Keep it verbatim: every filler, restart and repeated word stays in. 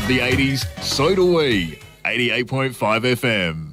the eighties, so do we. eighty-eight point five F M.